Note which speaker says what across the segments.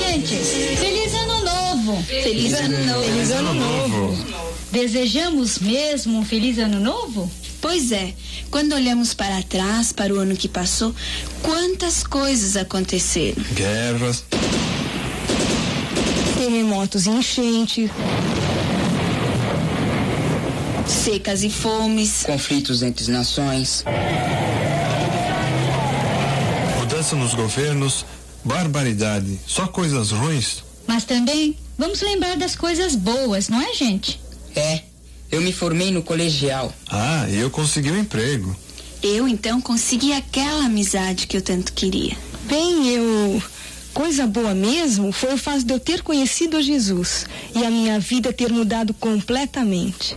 Speaker 1: gente, feliz ano novo!
Speaker 2: Feliz ano novo!
Speaker 3: Feliz ano novo!
Speaker 1: Desejamos mesmo um feliz ano novo?
Speaker 2: Pois é, quando olhamos para trás, para o ano que passou, quantas coisas aconteceram.
Speaker 3: Guerras,
Speaker 4: terremotos e enchentes,
Speaker 2: secas e fomes,
Speaker 5: conflitos entre as nações,
Speaker 3: mudança nos governos, barbaridade, só coisas ruins.
Speaker 1: Mas também vamos lembrar das coisas boas, não é, gente?
Speaker 5: Eu me formei no colegial.
Speaker 3: Ah, e eu consegui um emprego.
Speaker 2: Eu, então, consegui aquela amizade que eu tanto queria.
Speaker 4: Coisa boa mesmo foi o fato de eu ter conhecido a Jesus e a minha vida ter mudado completamente.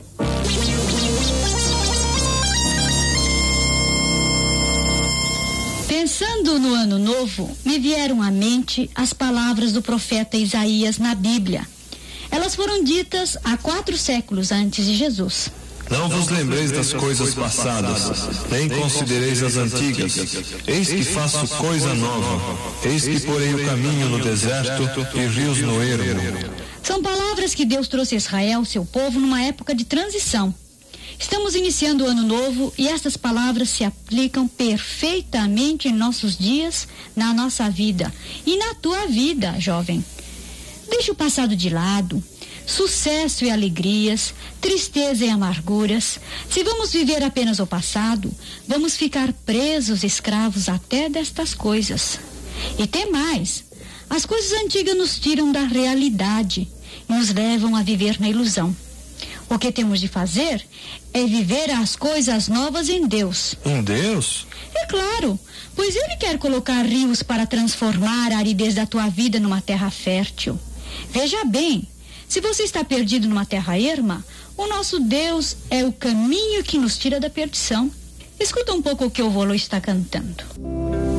Speaker 1: Pensando no ano novo, me vieram à mente as palavras do profeta Isaías na Bíblia. Elas foram ditas há 4 séculos antes de Jesus.
Speaker 3: Não vos lembreis das coisas passadas, nem considereis as antigas. Eis que faço coisa nova. Eis que porei o caminho no deserto e rios no ermo.
Speaker 1: São palavras que Deus trouxe a Israel, seu povo, numa época de transição. Estamos iniciando o ano novo e essas palavras se aplicam perfeitamente em nossos dias, na nossa vida e na tua vida, jovem. Deixa o passado de lado, sucesso e alegrias, tristeza e amarguras. Se vamos viver apenas o passado, vamos ficar presos, escravos até destas coisas. E tem mais, as coisas antigas nos tiram da realidade e nos levam a viver na ilusão. O que temos de fazer é viver as coisas novas em Deus.
Speaker 3: Em Deus?
Speaker 1: É claro, pois Ele quer colocar rios para transformar a aridez da tua vida numa terra fértil. Veja bem, se você está perdido numa terra erma, o nosso Deus é o caminho que nos tira da perdição. Escuta um pouco o que o Volo está cantando.